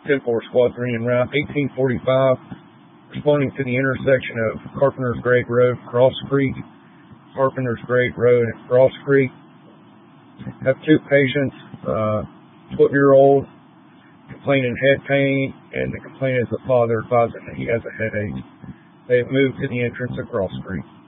10-4 Squad 3 en route, 1845, responding to the intersection of Carpenter's Grade Road, Cross Creek, Carpenter's Grade Road, and Cross Creek. Have two patients, 12-year-old, complaining head pain, and the complainant is the father advising that he has a headache. They have moved to the entrance of Cross Creek.